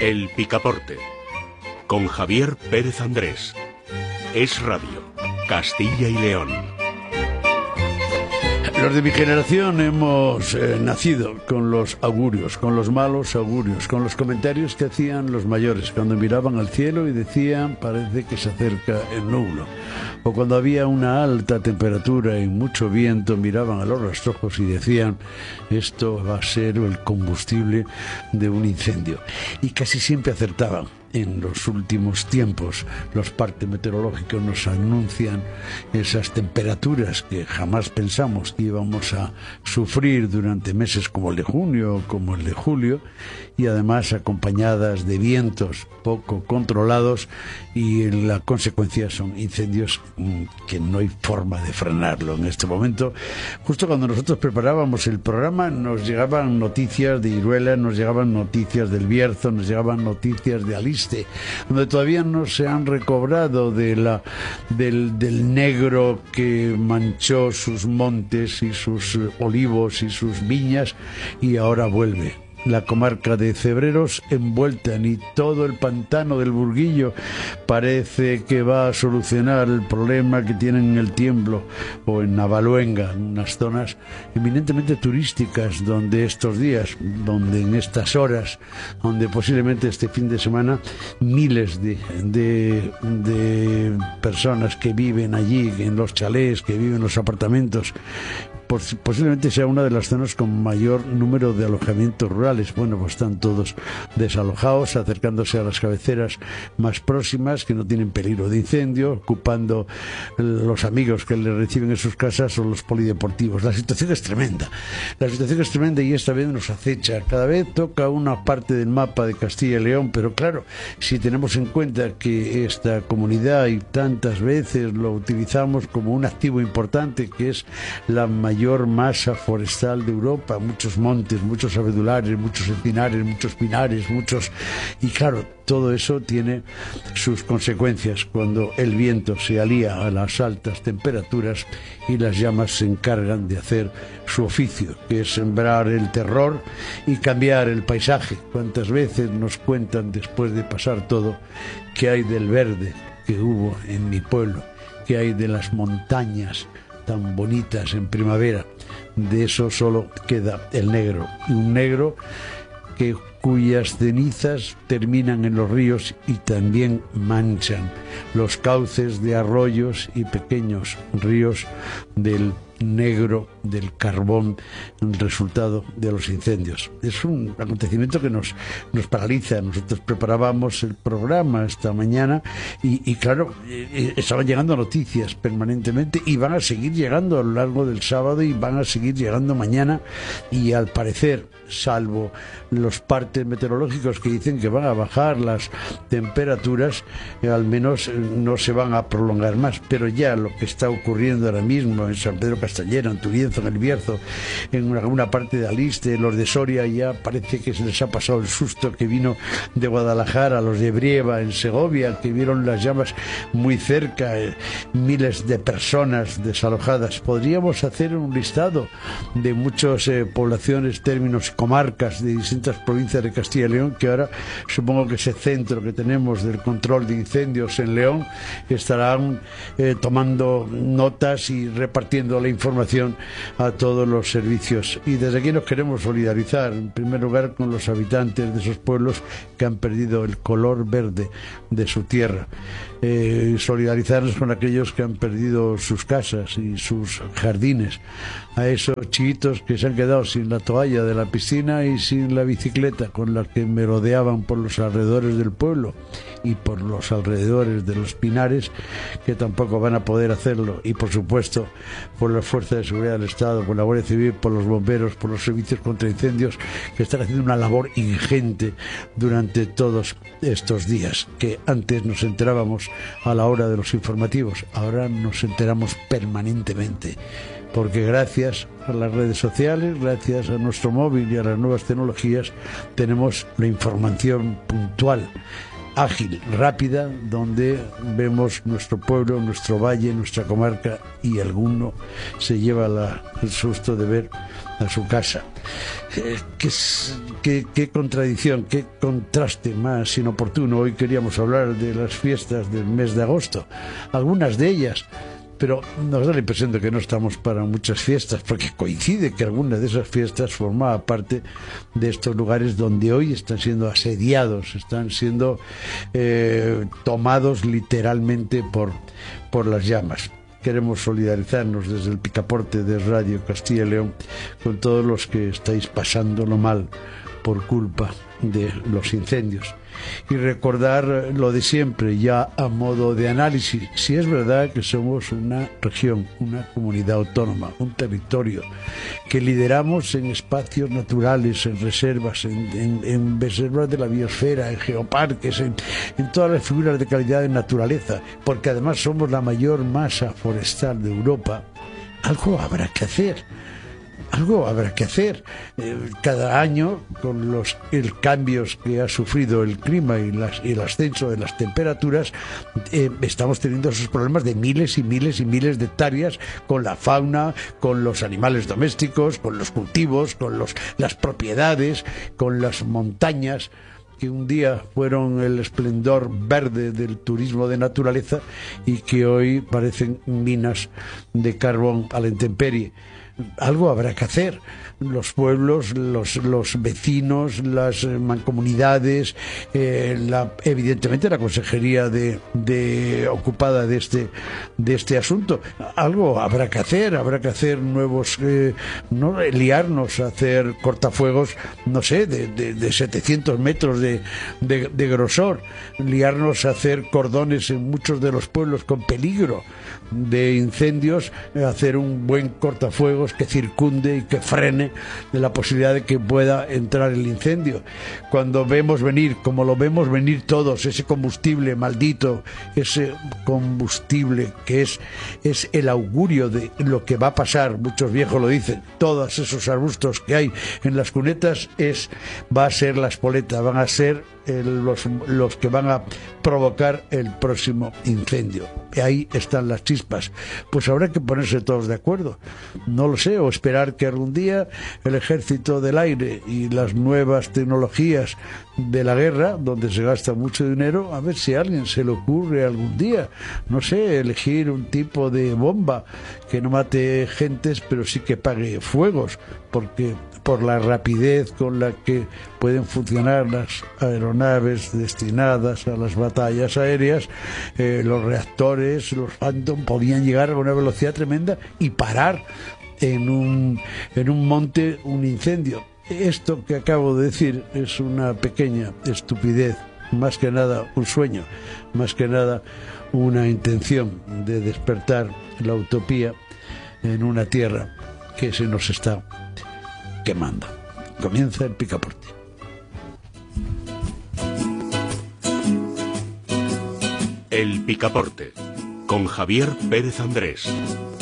El Picaporte, con Javier Pérez Andrés. Es Radio, Castilla y León. Los de mi generación hemos nacido con los augurios, con los malos augurios, con los comentarios que hacían los mayores cuando miraban al cielo y decían: parece que se acerca el nublo. O cuando había una alta temperatura y mucho viento, miraban a los rastrojos y decían: esto va a ser el combustible de un incendio. Y casi siempre acertaban. En los últimos tiempos, los partes meteorológicos nos anuncian esas temperaturas que jamás pensamos que íbamos a sufrir durante meses como el de junio o como el de julio, y además acompañadas de vientos poco controlados, y la consecuencia son incendios que no hay forma de frenarlo. En este momento, justo cuando nosotros preparábamos el programa, nos llegaban noticias de Iruela, nos llegaban noticias del Bierzo, nos llegaban noticias de Aliste, donde todavía no se han recobrado del negro que manchó sus montes y sus olivos y sus viñas, y ahora vuelve la comarca de Cebreros envuelta, y todo el pantano del Burguillo parece que va a solucionar el problema que tienen en el Tiemblo o en Navaluenga, unas zonas eminentemente turísticas donde estos días, donde en estas horas, donde posiblemente este fin de semana miles de personas que viven allí, en los chalés, que viven en los apartamentos, posiblemente sea una de las zonas con mayor número de alojamientos rurales. Bueno, pues están todos desalojados, acercándose a las cabeceras más próximas, que no tienen peligro de incendio, ocupando los amigos que les reciben en sus casas o los polideportivos. La situación es tremenda. La situación es tremenda y esta vez nos acecha. Cada vez toca una parte del mapa de Castilla y León, pero claro, si tenemos en cuenta que esta comunidad, y tantas veces lo utilizamos como un activo importante, que es la mayor masa forestal de Europa, muchos montes, muchos abedulares, muchos encinares, muchos pinares, y claro, todo eso tiene sus consecuencias cuando el viento se alía a las altas temperaturas y las llamas se encargan de hacer su oficio, que es sembrar el terror y cambiar el paisaje. ¿Cuántas veces nos cuentan, después de pasar todo, qué hay del verde que hubo en mi pueblo, qué hay de las montañas tan bonitas en primavera? De eso solo queda el negro, y un negro cuyas cenizas terminan en los ríos y también manchan los cauces de arroyos y pequeños ríos del negro del carbón, el resultado de los incendios. Es un acontecimiento que nos paraliza. Nosotros preparábamos el programa esta mañana y claro, estaban llegando noticias permanentemente, y van a seguir llegando a lo largo del sábado y van a seguir llegando mañana, y al parecer, salvo los partes meteorológicos que dicen que van a bajar las temperaturas, al menos no se van a prolongar más. Pero ya lo que está ocurriendo ahora mismo en San Pedro Castellera, en Turienzo, en el Bierzo, en alguna parte de Aliste, los de Soria, ya parece que se les ha pasado el susto que vino de Guadalajara, los de Brieva, en Segovia, que vieron las llamas muy cerca, miles de personas desalojadas. Podríamos hacer un listado de muchas poblaciones, términos, comarcas de distintas provincias de Castilla y León, que ahora supongo que ese centro que tenemos del control de incendios en León estarán tomando notas y repartiendo la información a todos los servicios. Y desde aquí nos queremos solidarizar, en primer lugar, con los habitantes de esos pueblos que han perdido el color verde de su tierra. Solidarizarnos con aquellos que han perdido sus casas y sus jardines, a esos chiquitos que se han quedado sin la toalla de la piscina y sin la bicicleta con la que merodeaban por los alrededores del pueblo y por los alrededores de los pinares, que tampoco van a poder hacerlo. Y por supuesto por las fuerzas de seguridad del Estado, por la Guardia Civil, por los bomberos, por los servicios contra incendios, que están haciendo una labor ingente durante todos estos días, que antes nos enterábamos a la hora de los informativos, ahora nos enteramos permanentemente, porque gracias a las redes sociales, gracias a nuestro móvil y a las nuevas tecnologías, tenemos la información puntual ágil, rápida, donde vemos nuestro pueblo, nuestro valle, nuestra comarca, y alguno se lleva el susto de ver a su casa. Qué contradicción, qué contraste más inoportuno. Hoy queríamos hablar de las fiestas del mes de agosto, algunas de ellas, pero nos da la impresión de que no estamos para muchas fiestas, porque coincide que alguna de esas fiestas formaba parte de estos lugares donde hoy están siendo asediados, están siendo tomados literalmente por las llamas. Queremos solidarizarnos desde el Picaporte de Radio Castilla y León con todos los que estáis pasándolo mal por culpa de los incendios. Y recordar lo de siempre, ya a modo de análisis, si es verdad que somos una región, una comunidad autónoma, un territorio que lideramos en espacios naturales, en reservas, en reservas de la biosfera, en geoparques, en todas las figuras de calidad de naturaleza, porque además somos la mayor masa forestal de Europa, algo habrá que hacer. Algo habrá que hacer. Cada año, con los cambios que ha sufrido el clima y el ascenso de las temperaturas, estamos teniendo esos problemas de miles y miles y miles de hectáreas con la fauna, con los animales domésticos, con los cultivos, con las propiedades, con las montañas, que un día fueron el esplendor verde del turismo de naturaleza y que hoy parecen minas de carbón a la intemperie. Algo habrá que hacer. Los pueblos, los vecinos, las mancomunidades, evidentemente la consejería ocupada de este asunto. Algo habrá que hacer nuevos, no liarnos a hacer cortafuegos, no sé, de 700 metros de grosor, liarnos a hacer cordones en muchos de los pueblos con peligro de incendios, hacer un buen cortafuegos que circunde y que frene de la posibilidad de que pueda entrar el incendio. Cuando vemos venir, como lo vemos venir todos, ese combustible maldito, ese combustible que es el augurio de lo que va a pasar, muchos viejos lo dicen, todos esos arbustos que hay en las cunetas va a ser la espoleta, van a ser los que van a provocar el próximo incendio. Y ahí están las chispas. Pues habrá que ponerse todos de acuerdo, no lo sé, o esperar que algún día el ejército del aire y las nuevas tecnologías de la guerra, donde se gasta mucho dinero, a ver si a alguien se le ocurre algún día, no sé, elegir un tipo de bomba que no mate gentes, pero sí que pague fuegos, porque por la rapidez con la que pueden funcionar las aeronaves destinadas a las batallas aéreas, los reactores, los Phantom, podían llegar a una velocidad tremenda y parar en un monte un incendio. Esto que acabo de decir es una pequeña estupidez, más que nada un sueño, más que nada una intención de despertar la utopía en una tierra que se nos está quemando. Comienza el Picaporte. El Picaporte, con Javier Pérez Andrés.